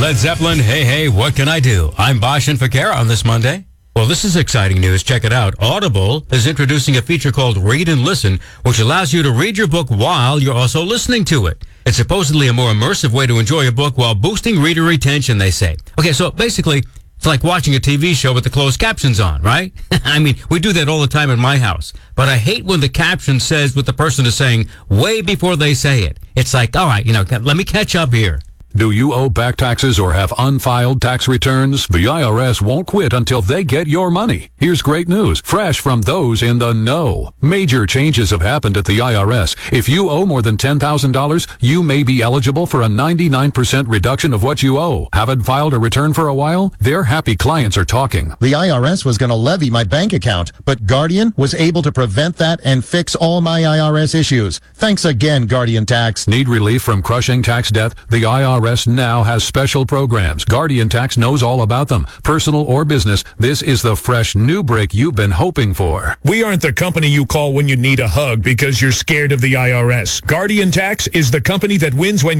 Led Zeppelin, Hey, Hey, What Can I Do? I'm Bosch and Fakera on this Monday. Well, this is exciting news. Check it out. Audible is introducing a feature called Read and Listen, which allows you to read your book while you're also listening to it. It's supposedly a more immersive way to enjoy a book while boosting reader retention, they say. Okay, so basically, it's like watching a TV show with the closed captions on, right? I mean, we do that all the time in my house. But I hate when the caption says what the person is saying way before they say it. It's like, all right, let me catch up here. Do you owe back taxes or have unfiled tax returns? The IRS won't quit until they get your money. Here's great news, fresh from those in the know. Major changes have happened at the IRS. If you owe more than $10,000, you may be eligible for a 99% reduction of what you owe. Haven't filed a return for a while? Their happy clients are talking. The IRS was going to levy my bank account, but Guardian was able to prevent that and fix all my IRS issues. Thanks again, Guardian Tax. Need relief from crushing tax debt? The IRS now has special programs. Guardian Tax knows all about them. Personal or business, this is the fresh new break you've been hoping for. We aren't the company you call when you need a hug because you're scared of the IRS. Guardian Tax is the company that wins when